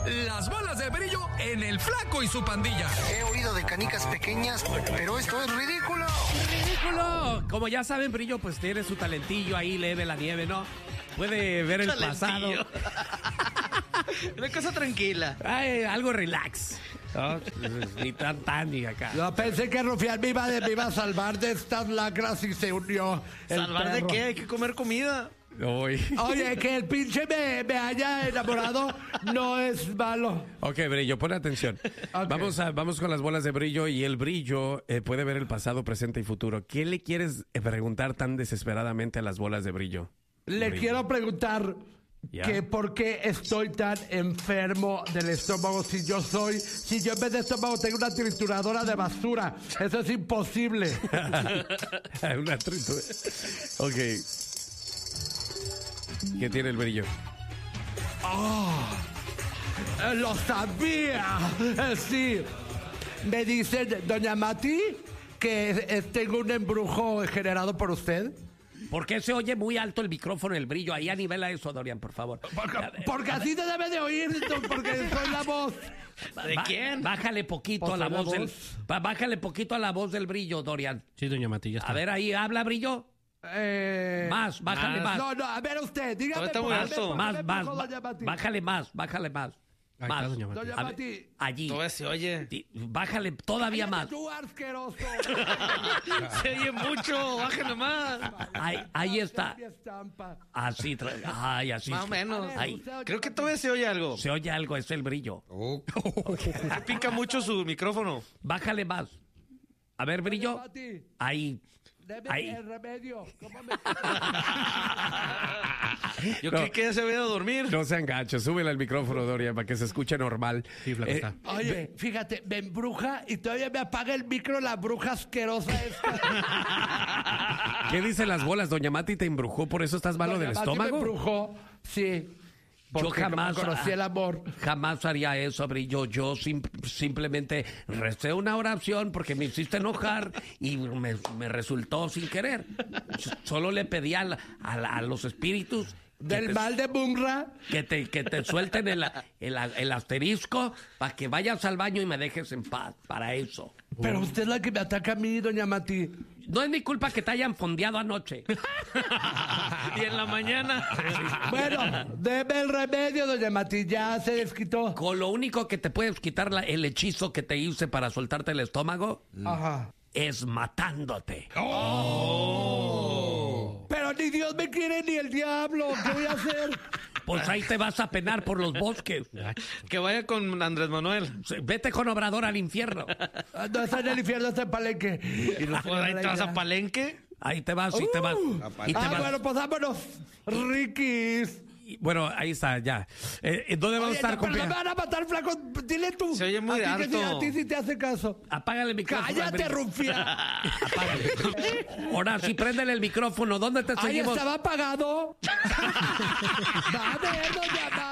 Las bolas de brillo en el Flaco y su pandilla. He oído de canicas pequeñas, pero esto es ridículo. ¡Ridículo! Como ya saben, Brillo pues tiene su talentillo ahí, leve la nieve, ¿no? Puede ver el pasado. Una cosa tranquila. Ay, algo relax. ¿No? Ni tan ni acá. Yo pensé que Rufián me iba a salvar de estas lacras y se unió el ¿Salvar perro. de qué? Hay que comer comida. Oye, que el pinche me haya enamorado no es malo. Ok, Brillo, pon atención. Okay. Vamos con las bolas de Brillo y el Brillo puede ver el pasado, presente y futuro. ¿Qué le quieres preguntar tan desesperadamente a las bolas de Brillo? Le quiero preguntar que por qué estoy tan enfermo del estómago si yo en vez de estómago tengo una trituradora de basura. Eso es imposible. Una tritura. Ok. ¿Qué tiene el Brillo? ¡Lo sabía! Sí. Me dice doña Mati que tengo un embrujo generado por usted. ¿Por qué se oye muy alto el micrófono, el Brillo? Ahí anivela eso, Dorian, por favor. Porque así se debe de oír, porque soy la voz. ¿De quién? Bájale poquito Pues a la soy la voz del... voz. Bájale poquito a la voz del Brillo, Dorian. Sí, doña Mati, ya está. A ver, ahí, ¿habla, Brillo? Más, bájale más. No, a ver usted, dígame. Está muy alto. ¿por qué Más, me dijo doña Mati? bájale más. Ahí Más. está, doña Mati. Doña A ver, Mati. allí. Todavía se oye. Bájale todavía más. Tú, asqueroso. Se oye mucho. Bájale más. Ahí está. Mi estampa. Así, así. Más o menos. Ahí. Creo que todavía se oye algo. Se oye algo, es el Brillo. Se pica mucho su micrófono. Bájale más. A ver, Brillo. Doña Mati, Ahí. deme Ahí. el remedio. ¿Cómo me... Yo creí que ya se había ido a dormir. No sean gachos, súbele al micrófono, Dorian, para que se escuche normal. Sí, flaco está. Oye, fíjate, me embruja y todavía me apaga el micro la bruja asquerosa esta. ¿Qué dicen las bolas? ¿Doña Mati te embrujó? ¿Por eso estás malo Doña del Mati estómago? me embrujó, sí. Yo Porque jamás conocí el amor. Jamás haría eso, Brillo. Yo simplemente recé una oración porque me hiciste enojar y me resultó sin querer. Solo le pedí a los espíritus Del mal de Bunra. que te suelten el asterisco para que vayas al baño y me dejes en paz. Para eso. Pero usted es la que me ataca a mí, doña Mati. No es mi culpa que te hayan fondeado anoche. Y en la mañana. Bueno, deme el remedio, doña Mati. Ya se desquitó. Con lo único que te puedes quitar el hechizo que te hice para soltarte el estómago Ajá. es matándote. Pero ni Dios me quiere ni el diablo. ¿Qué voy a hacer? Pues ahí te vas a penar por los bosques. Que vaya con Andrés Manuel. Vete con Obrador al infierno. No está en el infierno, está en Palenque. Y nos Pues ahí te vas a allá. Palenque. Ahí te vas y te vas. Y te vas. Bueno, pues vámonos. Rikis. Bueno, ahí está, ya. ¿Dónde vamos a estar, Pero no compa? me van a matar, flaco. Dile tú. Se oye muy a ti que sí, alto. a ti sí te hace caso. Apágale el micrófono. Cállate, Brillo. Rufián. Apágale. Ahora sí, préndele el micrófono. ¿Dónde te Ahí seguimos? estaba apagado. Va a ver, doña Mati.